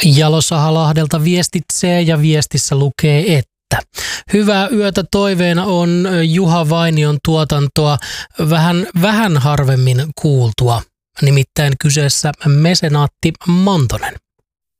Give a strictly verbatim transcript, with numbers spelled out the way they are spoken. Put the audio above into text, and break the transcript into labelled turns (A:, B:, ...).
A: Jalosahalahdelta viestitsee ja viestissä lukee, että hyvää yötä toiveena on Juha Vainion tuotantoa vähän, vähän harvemmin kuultua. Nimittäin kyseessä mesenaatti Mantonen.